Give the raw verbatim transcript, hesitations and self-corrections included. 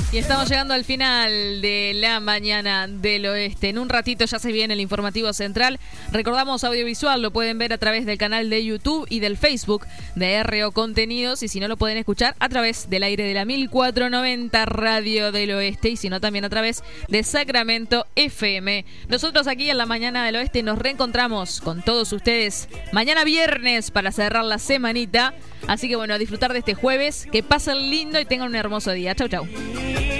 Y estamos llegando al final de la mañana del oeste. En un ratito ya se viene el informativo central. Recordamos audiovisual, lo pueden ver a través del canal de YouTube y del Facebook de R O Contenidos. Y si no, lo pueden escuchar a través del aire de la mil cuatrocientos noventa Radio del Oeste. Y si no, también a través de Sacramento F M. Nosotros aquí en la mañana del oeste nos reencontramos con todos ustedes mañana viernes para cerrar la semanita. Así que bueno, a disfrutar de este jueves. Que pasen lindo y tengan un hermoso día. Chau, chau.